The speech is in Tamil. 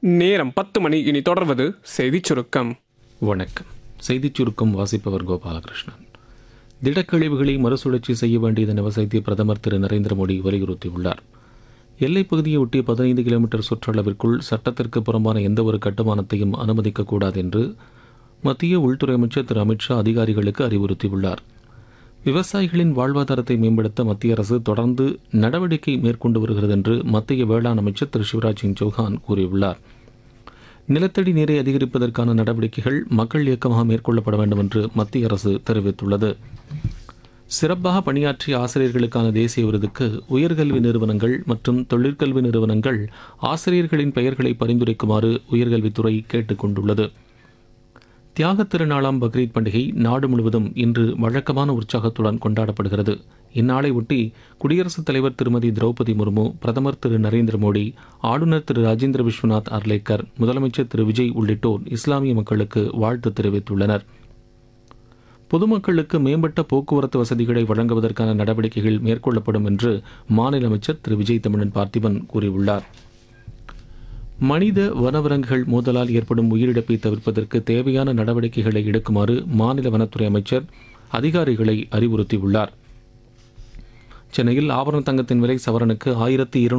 நேரம் 10 மணி. இனி தொடர்வது செய்திச் சுருக்கம். வணக்கம். செய்திச் சுருக்கம் வாசிப்பவர் கோபாலகிருஷ்ணன். திடக்கழிவுகளை மறுசுழற்சி செய்ய வேண்டியதன் அவசியத்தை பிரதமர் திரு நரேந்திர மோடி வலியுறுத்தியுள்ளார். எல்லைப் பகுதியை ஒட்டிய 15 கிலோமீட்டர் சுற்றளவிற்குள் சட்டத்திற்கு புறம்பான எந்தவொரு கட்டுமானத்தையும் அனுமதிக்கக்கூடாது என்று மத்திய உள்துறை அமைச்சர் திரு அமித்ஷா அதிகாரிகளுக்கு அறிவுறுத்தியுள்ளார். விவசாயிகளின் வாழ்வாதாரத்தை மேம்படுத்த மத்திய அரசு தொடர்ந்து நடவடிக்கை மேற்கொண்டு வருகிறது என்று மத்திய வேளாண் அமைச்சர் திரு சிவராஜ் சிங் சௌஹான் கூறியுள்ளார். நிலத்தடி நீரை அதிகரிப்பதற்கான நடவடிக்கைகள் மக்கள் இயக்கமாக மேற்கொள்ளப்பட வேண்டும் என்று மத்திய அரசு தெரிவித்துள்ளது. சிறப்பாக பணியாற்றிய ஆசிரியர்களுக்கான தேசிய விருதுக்கு உயர்கல்வி நிறுவனங்கள் மற்றும் தொழிற்கல்வி நிறுவனங்கள் ஆசிரியர்களின் பெயர்களை பரிந்துரைக்குமாறு உயர்கல்வித்துறை கேட்டுக் கொண்டுள்ளது. தியாகத் திருநாளாம் பக்ரீத் பண்டிகை நாடு முழுவதும் இன்று வழக்கமான உற்சாகத்துடன் கொண்டாடப்படுகிறது. இந்நாளை ஒட்டி குடியரசுத் தலைவர் திருமதி திரௌபதி முர்மு, பிரதமர் திரு நரேந்திர மோடி, ஆளுநர் திரு ராஜேந்திர விஸ்வநாத் அர்லேக்கர், முதலமைச்சர் திரு விஜய் உள்ளிட்டோர் இஸ்லாமிய மக்களுக்கு வாழ்த்து தெரிவித்துள்ளனர். பொதுமக்களுக்கு மேம்பட்ட போக்குவரத்து வசதிகளை வழங்குவதற்கான நடவடிக்கைகள் மேற்கொள்ளப்படும் என்று மாநில அமைச்சர் திரு விஜய் தமிழன் பார்த்திபன் கூறியுள்ளார். மனித வனவிலங்குகள் மோதலால் ஏற்படும் உயிரிழப்பை தவிர்ப்பதற்கு தேவையான நடவடிக்கைகளை எடுக்குமாறு மாநில வனத்துறை அமைச்சர் அதிகாரிகளை அறிவுறுத்தியுள்ளார். சென்னையில் ஆபரண தங்கத்தின் விலை சவரனுக்கு 1200